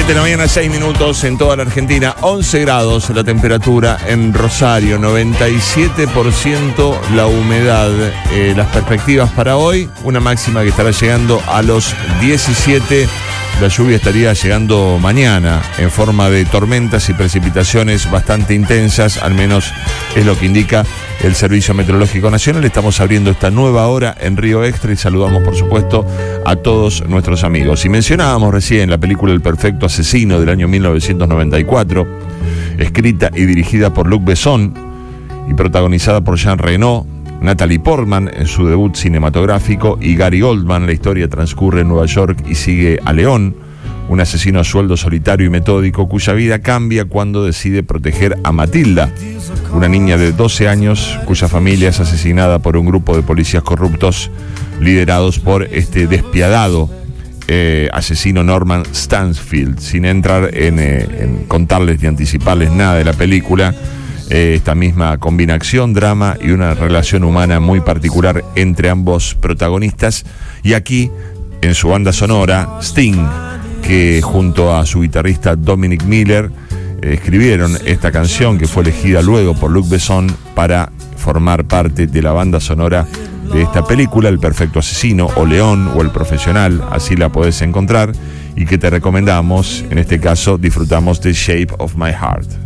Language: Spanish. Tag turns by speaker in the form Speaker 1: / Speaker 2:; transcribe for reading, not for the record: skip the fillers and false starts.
Speaker 1: 7 de la mañana, 6 minutos en toda la Argentina, 11 grados la temperatura en Rosario, 97% la humedad. Las perspectivas para hoy, una máxima que estará llegando a los 17. La lluvia estaría llegando mañana en forma de tormentas y precipitaciones bastante intensas, al menos es lo que indica el Servicio Meteorológico Nacional. Estamos abriendo esta nueva hora en Río Extra y saludamos, por supuesto, a todos nuestros amigos. Y mencionábamos recién la película El Perfecto Asesino del año 1994, escrita y dirigida por Luc Besson y protagonizada por Jean Reno, Natalie Portman en su debut cinematográfico y Gary Oldman. La historia transcurre en Nueva York y sigue a León, un asesino a sueldo solitario y metódico cuya vida cambia cuando decide proteger a Matilda, una niña de 12 años cuya familia es asesinada por un grupo de policías corruptos liderados por este despiadado asesino Norman Stansfield. Sin entrar en contarles ni anticiparles nada de la película, esta misma combina acción, drama y una relación humana muy particular entre ambos protagonistas. Y aquí, en su banda sonora, Sting, que junto a su guitarrista Dominic Miller escribieron esta canción que fue elegida luego por Luc Besson para formar parte de la banda sonora de esta película, El Perfecto Asesino, o León, o El Profesional, así la podés encontrar, y que te recomendamos. En este caso disfrutamos de Shape of My Heart.